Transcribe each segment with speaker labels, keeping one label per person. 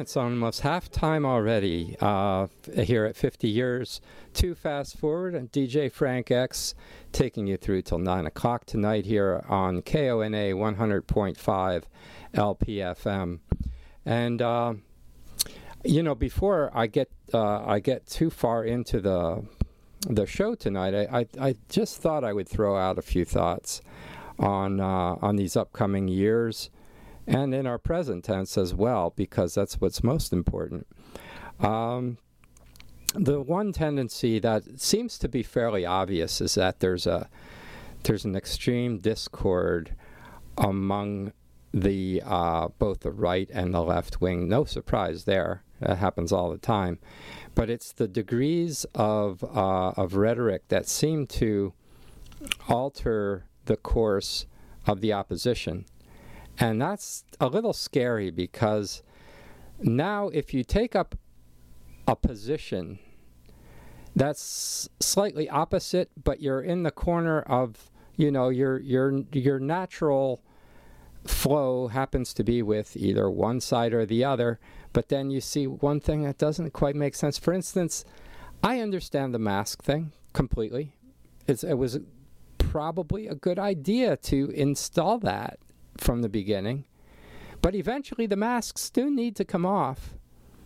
Speaker 1: it's almost halftime already here at 50 Years to Fast Forward, and DJ Frank X taking you through till 9 o'clock tonight here on KONA 100.5 LPFM. And, before I get too far into the show tonight, I just thought I would throw out a few thoughts on these upcoming years, and in our present tense as well, because that's what's most important. The one tendency that seems to be fairly obvious is that there's an extreme discord among the both the right and the left wing. No surprise there. That happens all the time. But it's the degrees of rhetoric that seem to alter the course of the opposition. And that's a little scary, because now if you take up a position that's slightly opposite, but you're in the corner of, your natural flow happens to be with either one side or the other, but then you see one thing that doesn't quite make sense. For instance, I understand the mask thing completely. It was probably a good idea to install that from the beginning, but eventually the masks do need to come off.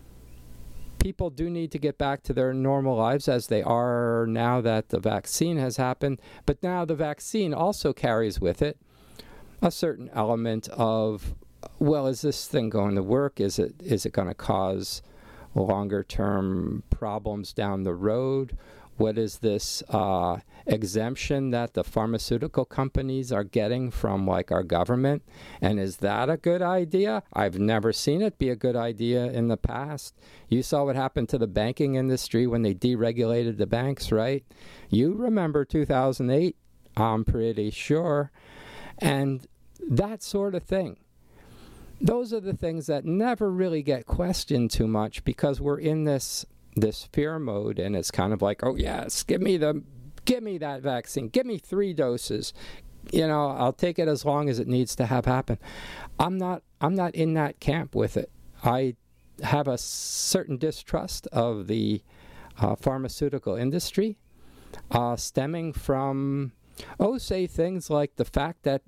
Speaker 1: People do need to get back to their normal lives as they are now that the vaccine has happened, but now the vaccine also carries with it a certain element of, well, is this thing going to work? Is it going to cause longer term problems down the road? What is this exemption that the pharmaceutical companies are getting from, our government? And is that a good idea? I've never seen it be a good idea in the past. You saw what happened to the banking industry when they deregulated the banks, right? You remember 2008, I'm pretty sure. And that sort of thing. Those are the things that never really get questioned too much, because we're in this fear mode, and it's kind of like, oh yes, give me that vaccine, give me 3 doses, I'll take it as long as it needs to have happen. I'm not in that camp with it. I have a certain distrust of the pharmaceutical industry, stemming from say things like the fact that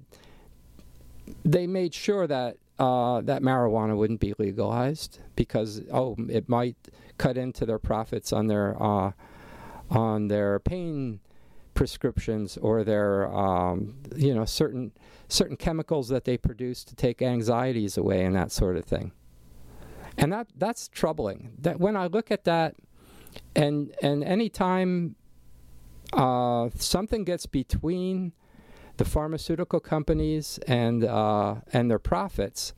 Speaker 1: they made sure that that marijuana wouldn't be legalized because it might cut into their profits on their pain prescriptions, or their certain chemicals that they produce to take anxieties away and that sort of thing. And that's troubling. That when I look at that, and any time something gets between the pharmaceutical companies and their profits,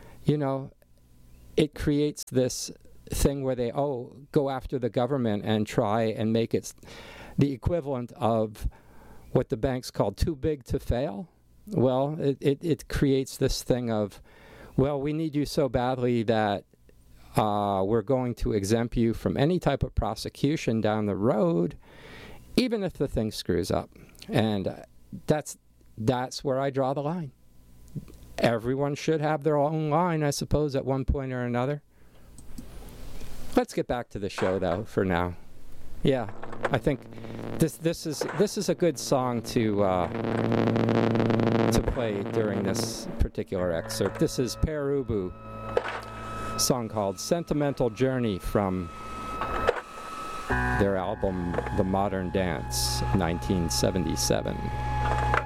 Speaker 1: it creates this thing where they go after the government and try and make it the equivalent of what the banks call too big to fail. Well, it creates this thing of, well, we need you so badly that we're going to exempt you from any type of prosecution down the road, even if the thing screws up. And that's where I draw the line. Everyone should have their own line, I suppose, at one point or another. Let's get back to the show, though, for now. Yeah, I think this is a good song to play during this particular excerpt. This is Pere Ubu, a song called Sentimental Journey from their album The Modern Dance, 1977.